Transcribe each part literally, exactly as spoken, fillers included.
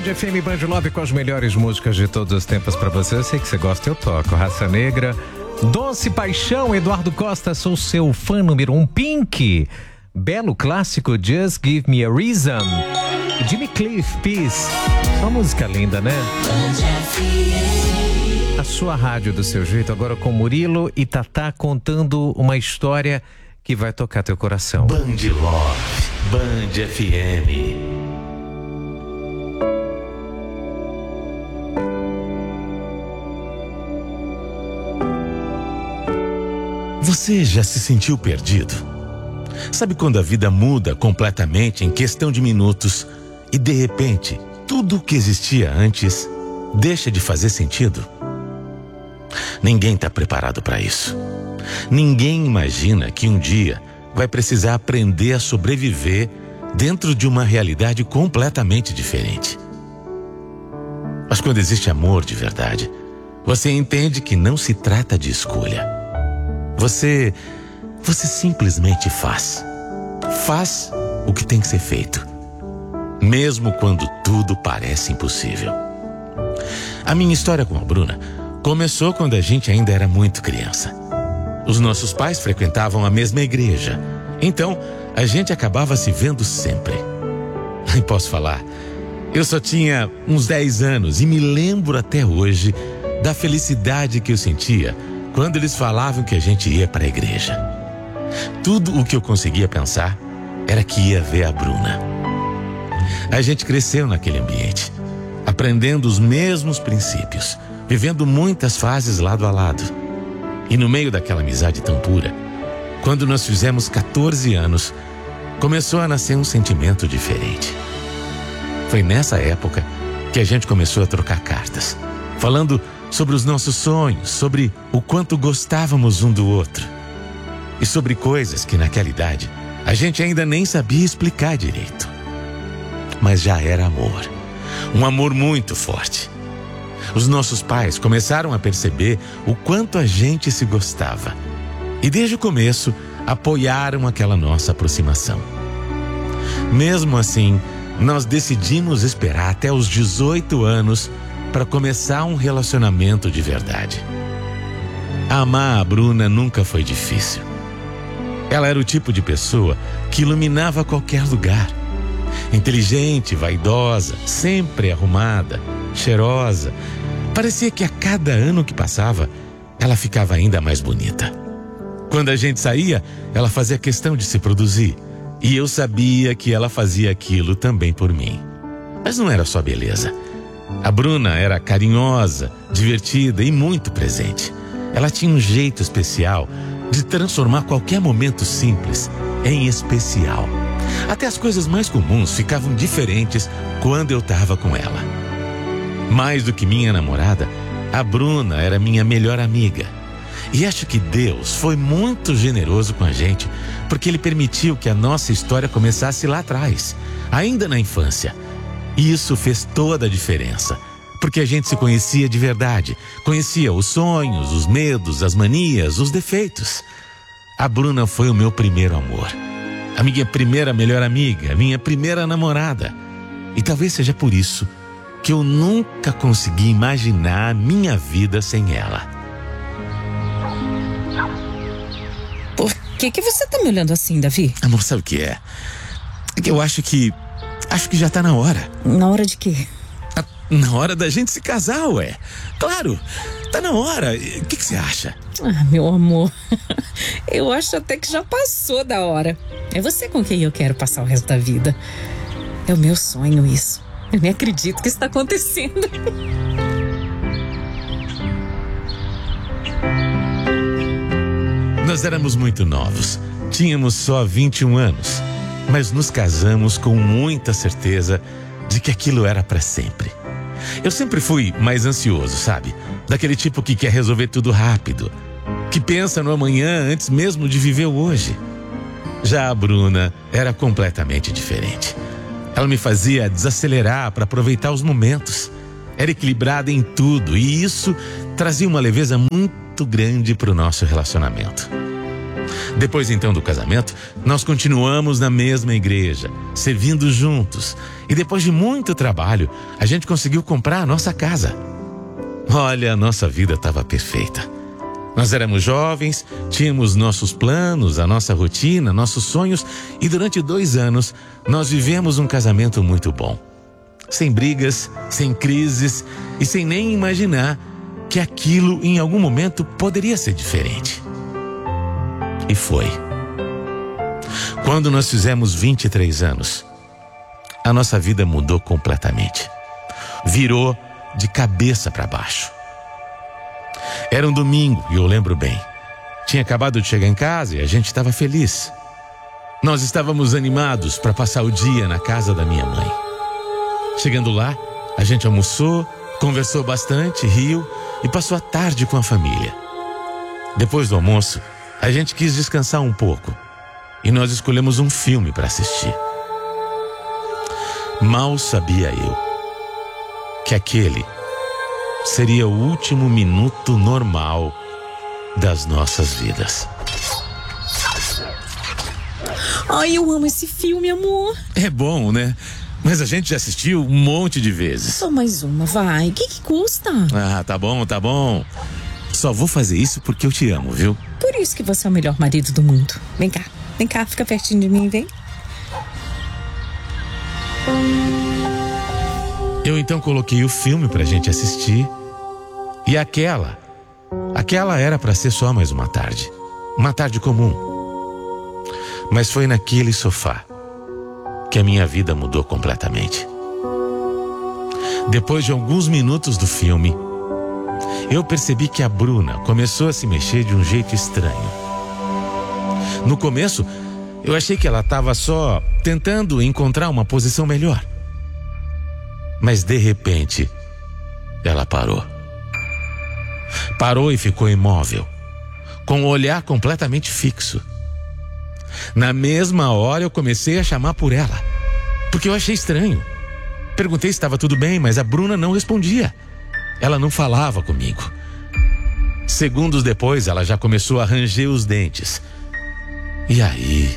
Band F M, Band Love com as melhores músicas de todos os tempos pra você. Eu sei que você gosta, eu toco. Raça Negra, Doce Paixão, Eduardo Costa, sou seu fã número um. Pink, belo clássico, Just Give Me a Reason. Jimmy Cliff, Peace. Uma música linda, né? A sua rádio do seu jeito, agora com Murilo e Tatá contando uma história que vai tocar teu coração. Band Love, Band F M. Você já se sentiu perdido? Sabe quando a vida muda completamente em questão de minutos e de repente tudo o que existia antes deixa de fazer sentido? Ninguém está preparado para isso. Ninguém imagina que um dia vai precisar aprender a sobreviver dentro de uma realidade completamente diferente. Mas quando existe amor de verdade, você entende que não se trata de escolha. Você, você simplesmente faz. Faz o que tem que ser feito, mesmo quando tudo parece impossível. A minha história com a Bruna começou quando a gente ainda era muito criança. Os nossos pais frequentavam a mesma igreja, então a gente acabava se vendo sempre. E posso falar, eu só tinha uns dez anos e me lembro até hoje da felicidade que eu sentia quando eles falavam que a gente ia para a igreja. Tudo o que eu conseguia pensar era que ia ver a Bruna. A gente cresceu naquele ambiente, aprendendo os mesmos princípios, vivendo muitas fases lado a lado. E no meio daquela amizade tão pura, quando nós fizemos catorze anos, começou a nascer um sentimento diferente. Foi nessa época que a gente começou a trocar cartas, falando sobre os nossos sonhos, sobre o quanto gostávamos um do outro. E sobre coisas que naquela idade a gente ainda nem sabia explicar direito. Mas já era amor. Um amor muito forte. Os nossos pais começaram a perceber o quanto a gente se gostava. E desde o começo apoiaram aquela nossa aproximação. Mesmo assim, nós decidimos esperar até os dezoito anos para começar um relacionamento de verdade. Amar a Bruna nunca foi difícil. Ela era o tipo de pessoa que iluminava qualquer lugar. Inteligente, vaidosa, sempre arrumada, cheirosa. Parecia que a cada ano que passava, ela ficava ainda mais bonita. Quando a gente saía, ela fazia questão de se produzir. E eu sabia que ela fazia aquilo também por mim. Mas não era só beleza. A Bruna era carinhosa, divertida e muito presente. Ela tinha um jeito especial de transformar qualquer momento simples em especial. Até as coisas mais comuns ficavam diferentes quando eu estava com ela. Mais do que minha namorada, a Bruna era minha melhor amiga. E acho que Deus foi muito generoso com a gente, porque Ele permitiu que a nossa história começasse lá atrás, ainda na infância. E isso fez toda a diferença, porque a gente se conhecia de verdade, conhecia os sonhos, os medos, as manias, os defeitos. A Bruna foi o meu primeiro amor, a minha primeira melhor amiga, a minha primeira namorada. E talvez seja por isso que eu nunca consegui imaginar a minha vida sem ela. Por que que você tá me olhando assim, Davi? Amor, sabe o que é? É que eu acho que Acho que já tá na hora. Na hora de quê? Na hora da gente se casar, ué. Claro, tá na hora. O que que você acha? Ah, meu amor, eu acho até que já passou da hora. É você com quem eu quero passar o resto da vida. É o meu sonho isso. Eu nem acredito que isso tá acontecendo. Nós éramos muito novos. Tínhamos só vinte e um anos. Mas nos casamos com muita certeza de que aquilo era para sempre. Eu sempre fui mais ansioso, sabe? Daquele tipo que quer resolver tudo rápido, que pensa no amanhã antes mesmo de viver o hoje. Já a Bruna era completamente diferente. Ela me fazia desacelerar para aproveitar os momentos. Era equilibrada em tudo e isso trazia uma leveza muito grande para o nosso relacionamento. Depois então do casamento, nós continuamos na mesma igreja, servindo juntos. E depois de muito trabalho, a gente conseguiu comprar a nossa casa. Olha, a nossa vida estava perfeita. Nós éramos jovens, tínhamos nossos planos, a nossa rotina, nossos sonhos. E durante dois anos, nós vivemos um casamento muito bom. Sem brigas, sem crises e sem nem imaginar que aquilo em algum momento poderia ser diferente. E foi. Quando nós fizemos vinte e três anos, a nossa vida mudou completamente. Virou de cabeça para baixo. Era um domingo e eu lembro bem. Tinha acabado de chegar em casa e a gente estava feliz. Nós estávamos animados para passar o dia na casa da minha mãe. Chegando lá, a gente almoçou, conversou bastante, riu e passou a tarde com a família. Depois do almoço, a gente quis descansar um pouco e nós escolhemos um filme para assistir. Mal sabia eu que aquele seria o último minuto normal das nossas vidas. Ai, eu amo esse filme, amor. É bom, né? Mas a gente já assistiu um monte de vezes. Só mais uma, vai. O que que custa? Ah, tá bom, tá bom. Só vou fazer isso porque eu te amo, viu? Por isso que você é o melhor marido do mundo. Vem cá, vem cá, fica pertinho de mim, vem. Eu então coloquei o filme pra gente assistir. E aquela, aquela era pra ser só mais uma tarde. Uma tarde comum. Mas foi naquele sofá que a minha vida mudou completamente. Depois de alguns minutos do filme, eu percebi que a Bruna começou a se mexer de um jeito estranho. No começo, eu achei que ela estava só tentando encontrar uma posição melhor. Mas de repente, ela parou. Parou e ficou imóvel, com o olhar completamente fixo. Na mesma hora eu comecei a chamar por ela, porque eu achei estranho. Perguntei se estava tudo bem, mas a Bruna não respondia. Ela não falava comigo. Segundos depois, ela já começou a ranger os dentes. E aí,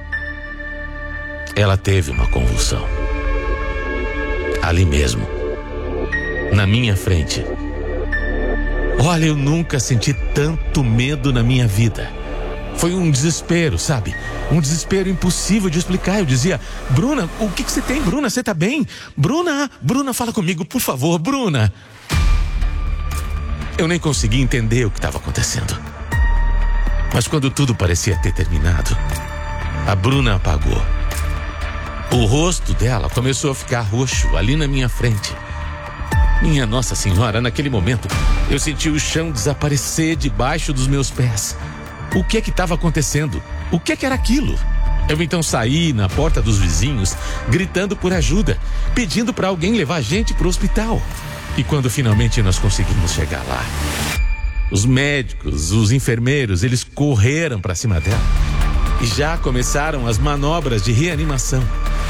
ela teve uma convulsão. Ali mesmo, na minha frente. Olha, eu nunca senti tanto medo na minha vida. Foi um desespero, sabe? Um desespero impossível de explicar. Eu dizia: Bruna, o que, que você tem? Bruna, você tá bem? Bruna, Bruna, fala comigo, por favor, Bruna. Eu nem consegui entender o que estava acontecendo. Mas quando tudo parecia ter terminado, a Bruna apagou. O rosto dela começou a ficar roxo ali na minha frente. Minha Nossa Senhora, naquele momento, eu senti o chão desaparecer debaixo dos meus pés. O que é que estava acontecendo? O que é que era aquilo? Eu então saí na porta dos vizinhos, gritando por ajuda, pedindo para alguém levar a gente para o hospital. E quando finalmente nós conseguimos chegar lá, os médicos, os enfermeiros, eles correram para cima dela e já começaram as manobras de reanimação.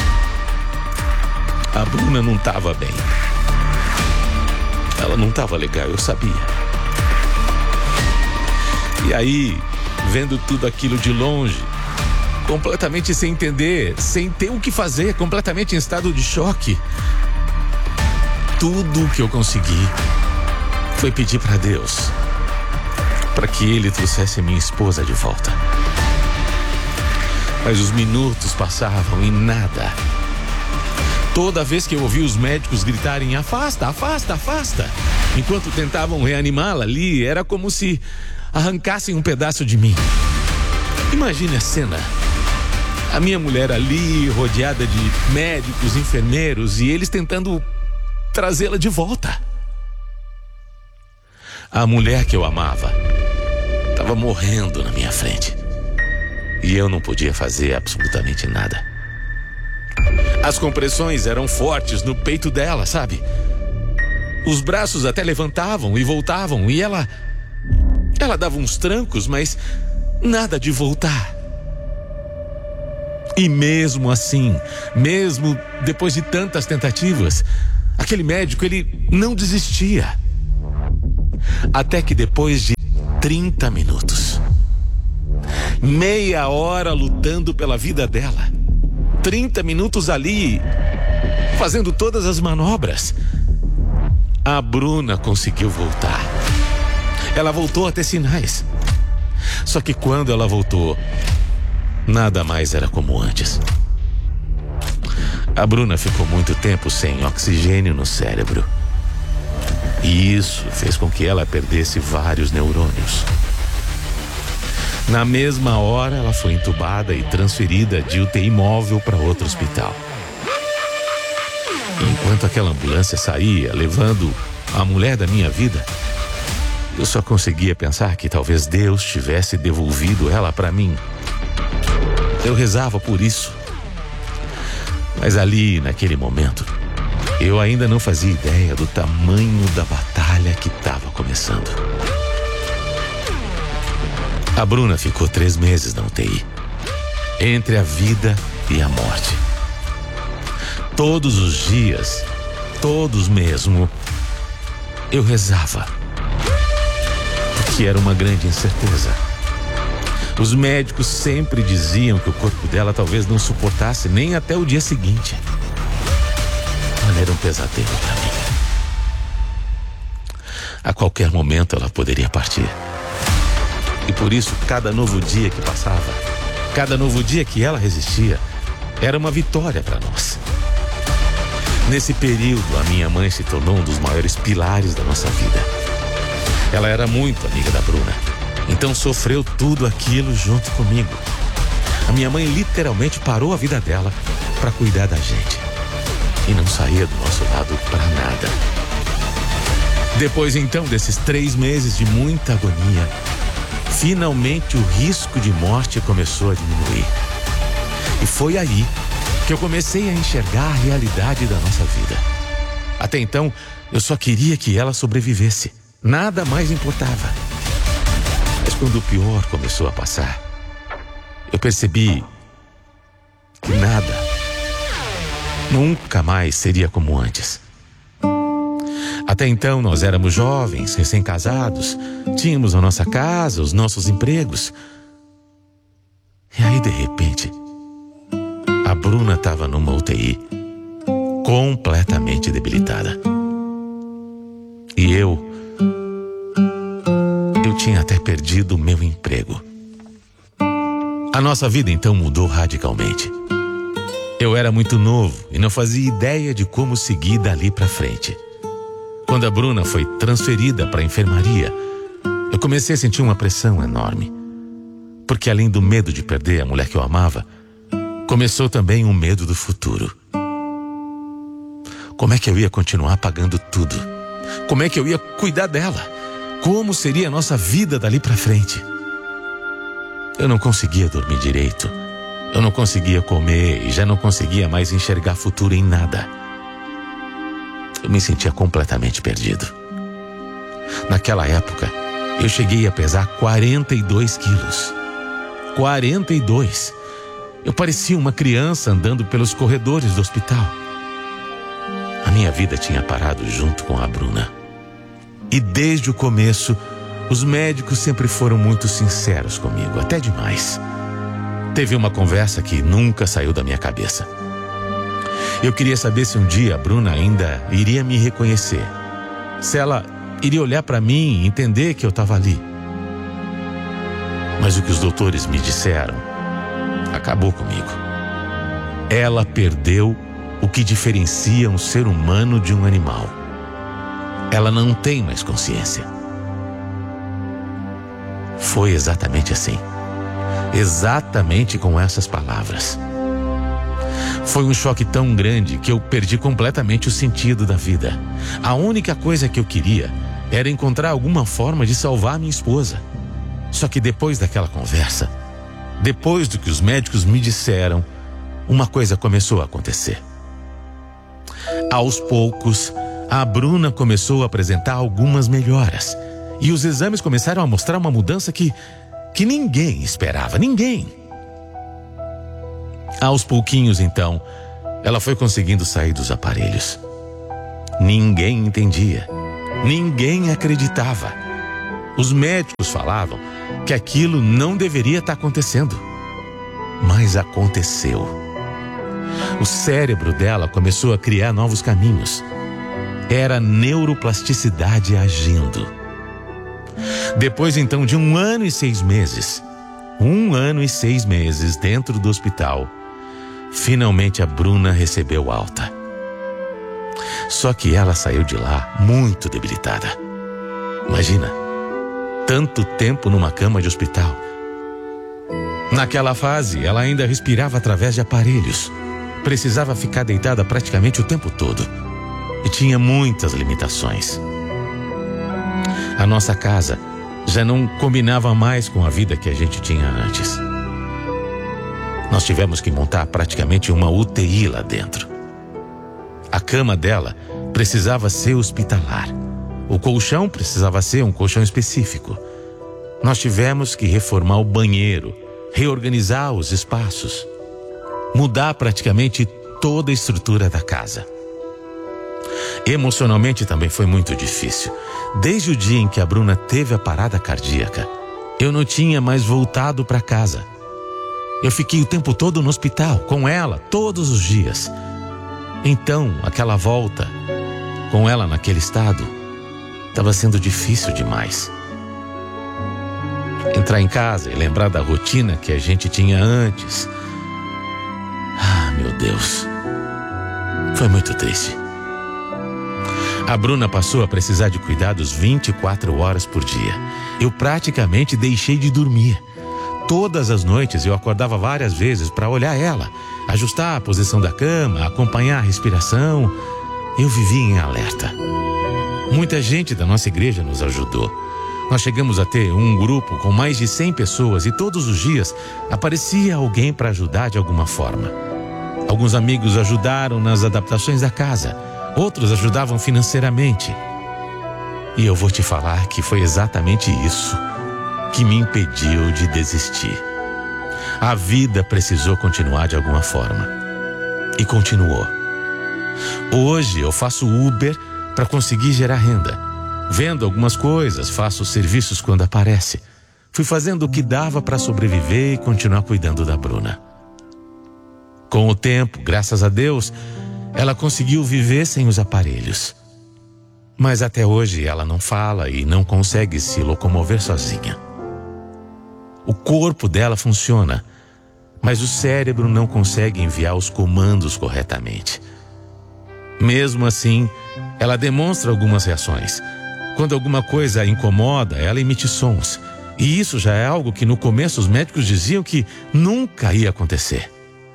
A Bruna não estava bem. Ela não estava legal, eu sabia. E aí, vendo tudo aquilo de longe, completamente sem entender, sem ter o que fazer, completamente em estado de choque, tudo o que eu consegui foi pedir para Deus para que Ele trouxesse a minha esposa de volta. Mas os minutos passavam e nada. Toda vez que eu ouvi os médicos gritarem: afasta, afasta, afasta, enquanto tentavam reanimá-la ali, era como se arrancassem um pedaço de mim. Imagine a cena. A minha mulher ali, rodeada de médicos, enfermeiros, e eles tentando trazê-la de volta. A mulher que eu amava estava morrendo na minha frente. E eu não podia fazer absolutamente nada. As compressões eram fortes no peito dela, sabe? Os braços até levantavam e voltavam, e ela... Ela dava uns trancos, mas nada de voltar. E mesmo assim, mesmo depois de tantas tentativas, aquele médico, ele não desistia. Até que depois de trinta minutos, Meia hora lutando pela vida dela. trinta minutos ali, fazendo todas as manobras. A Bruna conseguiu voltar. Ela voltou a ter sinais. Só que quando ela voltou, nada mais era como antes. A Bruna ficou muito tempo sem oxigênio no cérebro. E isso fez com que ela perdesse vários neurônios. Na mesma hora, ela foi entubada e transferida de U T I móvel para outro hospital. Enquanto aquela ambulância saía, levando a mulher da minha vida, eu só conseguia pensar que talvez Deus tivesse devolvido ela para mim. Eu rezava por isso. Mas ali, naquele momento, eu ainda não fazia ideia do tamanho da batalha que estava começando. A Bruna ficou três meses na U T I, entre a vida e a morte. Todos os dias, todos mesmo, eu rezava, porque era uma grande incerteza. Os médicos sempre diziam que o corpo dela talvez não suportasse nem até o dia seguinte. Ela era um pesadelo para mim. A qualquer momento ela poderia partir. E por isso, cada novo dia que passava, cada novo dia que ela resistia, era uma vitória para nós. Nesse período, a minha mãe se tornou um dos maiores pilares da nossa vida. Ela era muito amiga da Bruna, então sofreu tudo aquilo junto comigo. A minha mãe literalmente parou a vida dela para cuidar da gente. E não saía do nosso lado para nada. Depois então desses três meses de muita agonia, finalmente o risco de morte começou a diminuir. E foi aí que eu comecei a enxergar a realidade da nossa vida. Até então, eu só queria que ela sobrevivesse. Nada mais importava. Mas quando o pior começou a passar, eu percebi que nada, nunca mais seria como antes. Até então nós éramos jovens, recém-casados, tínhamos a nossa casa, os nossos empregos. E aí, de repente, a Bruna estava numa U T I, completamente debilitada. E eu, eu tinha até perdido o meu emprego. A nossa vida então mudou radicalmente. Eu era muito novo e não fazia ideia de como seguir dali para frente. Quando a Bruna foi transferida para a enfermaria, eu comecei a sentir uma pressão enorme. Porque além do medo de perder a mulher que eu amava, começou também um medo do futuro. Como é que eu ia continuar pagando tudo? Como é que eu ia cuidar dela? Como seria a nossa vida dali para frente? Eu não conseguia dormir direito. Eu não conseguia comer e já não conseguia mais enxergar futuro em nada. Eu me sentia completamente perdido. Naquela época, eu cheguei a pesar quarenta e dois quilos. quarenta e dois. Eu parecia uma criança andando pelos corredores do hospital. A minha vida tinha parado junto com a Bruna. E desde o começo, os médicos sempre foram muito sinceros comigo, até demais. Teve uma conversa que nunca saiu da minha cabeça. Eu queria saber se um dia a Bruna ainda iria me reconhecer. Se ela iria olhar para mim e entender que eu estava ali. Mas o que os doutores me disseram acabou comigo. Ela perdeu o que diferencia um ser humano de um animal. Ela não tem mais consciência. Foi exatamente assim. Exatamente com essas palavras. Foi um choque tão grande que eu perdi completamente o sentido da vida. A única coisa que eu queria era encontrar alguma forma de salvar minha esposa. Só que depois daquela conversa, depois do que os médicos me disseram, uma coisa começou a acontecer. Aos poucos, a Bruna começou a apresentar algumas melhoras. E os exames começaram a mostrar uma mudança que, que ninguém esperava, ninguém. Aos pouquinhos, então, ela foi conseguindo sair dos aparelhos. Ninguém entendia. Ninguém acreditava. Os médicos falavam que aquilo não deveria estar acontecendo. Mas aconteceu. O cérebro dela começou a criar novos caminhos. Era a neuroplasticidade agindo. Depois então de um ano e seis meses, um ano e seis meses dentro do hospital, finalmente a Bruna recebeu alta. Só que ela saiu de lá muito debilitada. Imagina, tanto tempo numa cama de hospital. Naquela fase, ela ainda respirava através de aparelhos. Precisava ficar deitada praticamente o tempo todo. E tinha muitas limitações. A nossa casa já não combinava mais com a vida que a gente tinha antes. Nós tivemos que montar praticamente uma U T I lá dentro. A cama dela precisava ser hospitalar. O colchão precisava ser um colchão específico. Nós tivemos que reformar o banheiro, reorganizar os espaços, mudar praticamente toda a estrutura da casa. Emocionalmente também foi muito difícil. Desde o dia em que a Bruna teve a parada cardíaca, eu não tinha mais voltado para casa. Eu fiquei o tempo todo no hospital, com ela, todos os dias. Então, aquela volta, com ela naquele estado, estava sendo difícil demais. Entrar em casa e lembrar da rotina que a gente tinha antes. Ah, meu Deus. Foi muito triste. A Bruna passou a precisar de cuidados vinte e quatro horas por dia. Eu praticamente deixei de dormir. Todas as noites eu acordava várias vezes para olhar ela, ajustar a posição da cama, acompanhar a respiração. Eu vivia em alerta. Muita gente da nossa igreja nos ajudou. Nós chegamos a ter um grupo com mais de cem pessoas e todos os dias aparecia alguém para ajudar de alguma forma. Alguns amigos ajudaram nas adaptações da casa, outros ajudavam financeiramente. E eu vou te falar que foi exatamente isso que me impediu de desistir. A vida precisou continuar de alguma forma. E continuou. Hoje eu faço Uber para conseguir gerar renda. Vendo algumas coisas, faço serviços quando aparece. Fui fazendo o que dava para sobreviver e continuar cuidando da Bruna. Com o tempo, graças a Deus, ela conseguiu viver sem os aparelhos. Mas até hoje ela não fala e não consegue se locomover sozinha. O corpo dela funciona, mas o cérebro não consegue enviar os comandos corretamente. Mesmo assim, ela demonstra algumas reações. Quando alguma coisa a incomoda, ela emite sons. E isso já é algo que no começo os médicos diziam que nunca ia acontecer.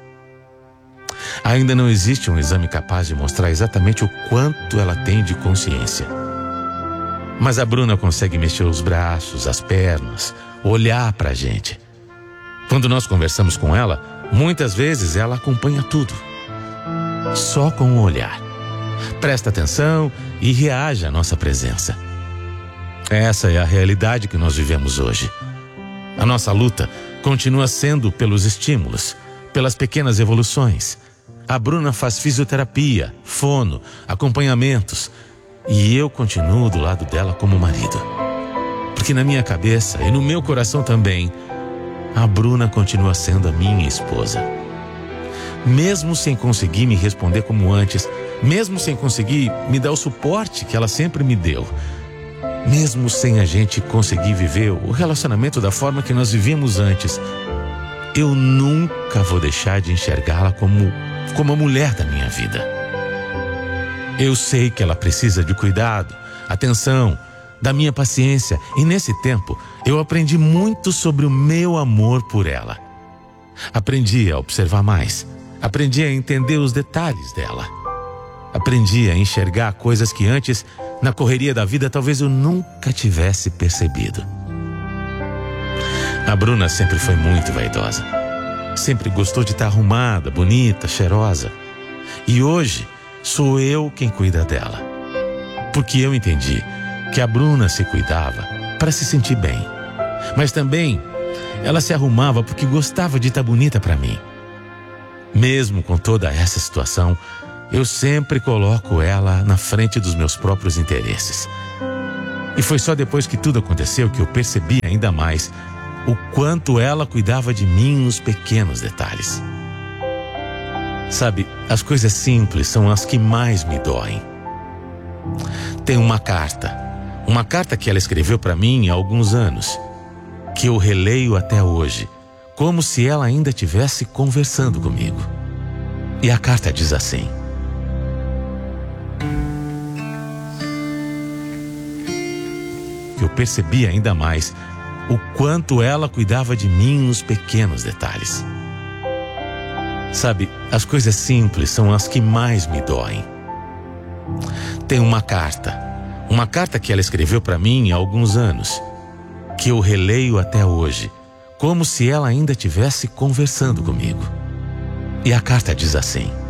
Ainda não existe um exame capaz de mostrar exatamente o quanto ela tem de consciência. Mas a Bruna consegue mexer os braços, as pernas, olhar para a gente. Quando nós conversamos com ela, muitas vezes ela acompanha tudo. Só com o olhar. Presta atenção e reage à nossa presença. Essa é a realidade que nós vivemos hoje. A nossa luta continua sendo pelos estímulos, pelas pequenas evoluções. A Bruna faz fisioterapia, fono, acompanhamentos. E eu continuo do lado dela como marido. Porque na minha cabeça e no meu coração também, a Bruna continua sendo a minha esposa. Mesmo sem conseguir me responder como antes, mesmo sem conseguir me dar o suporte que ela sempre me deu, mesmo sem a gente conseguir viver o relacionamento da forma que nós vivíamos antes, eu nunca vou deixar de enxergá-la como, como a mulher da minha vida. Eu sei que ela precisa de cuidado, atenção, da minha paciência, e nesse tempo eu aprendi muito sobre o meu amor por ela. Aprendi a observar mais, aprendi a entender os detalhes dela. Aprendi a enxergar coisas que antes, na correria da vida, talvez eu nunca tivesse percebido. A Bruna sempre foi muito vaidosa. Sempre gostou de estar arrumada, bonita, cheirosa. E hoje, sou eu quem cuida dela. Porque eu entendi que a Bruna se cuidava para se sentir bem. Mas também, ela se arrumava porque gostava de estar bonita para mim. Mesmo com toda essa situação, eu sempre coloco ela na frente dos meus próprios interesses. E foi só depois que tudo aconteceu que eu percebi ainda mais o quanto ela cuidava de mim nos pequenos detalhes. Sabe, as coisas simples são as que mais me doem. Tem uma carta, uma carta que ela escreveu para mim há alguns anos, que eu releio até hoje, como se ela ainda estivesse conversando comigo. E a carta diz assim: eu percebi ainda mais o quanto ela cuidava de mim nos pequenos detalhes. Sabe, as coisas simples são as que mais me doem. Tem uma carta, uma carta que ela escreveu para mim há alguns anos, que eu releio até hoje, como se ela ainda estivesse conversando comigo. E a carta diz assim: